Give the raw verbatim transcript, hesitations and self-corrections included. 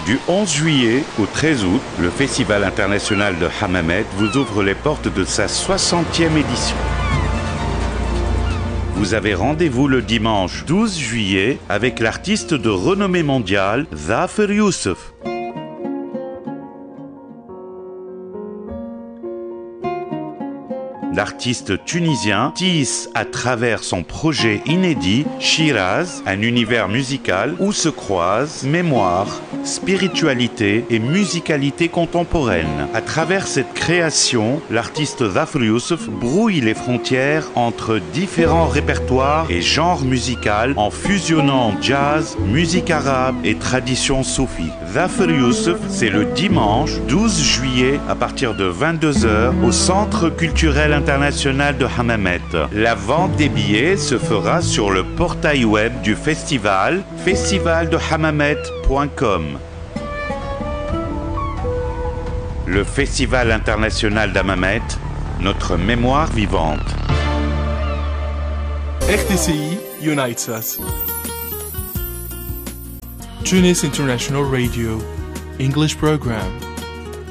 Du onze juillet au treize août, le Festival international de Hammamet vous ouvre les portes de sa soixantième édition. Vous avez rendez-vous le dimanche douze juillet avec l'artiste de renommée mondiale, Zafer Youssef. L'artiste tunisien tisse à travers son projet inédit Shiraz, un univers musical où se croisent mémoire, spiritualité et musicalité contemporaine. À travers cette création, l'artiste Zafer Youssef brouille les frontières entre différents répertoires et genres musicaux en fusionnant jazz, musique arabe et tradition soufie. Zafer Youssef, c'est le dimanche douze juillet à partir de vingt-deux heures au Centre culturel international de Hammamet. La vente des billets se fera sur le portail web du festival, festival de hammamet point com. Le Festival international d'Hammamet, notre mémoire vivante. R T C I unites us. Tunis International Radio, English program.